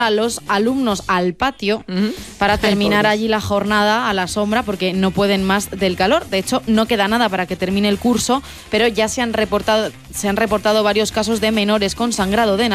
a los alumnos al patio para terminar allí la jornada a la sombra, porque no pueden más del calor. De hecho, no queda nada para que termine el curso, pero ya se han reportado varios casos de menores con sangrado de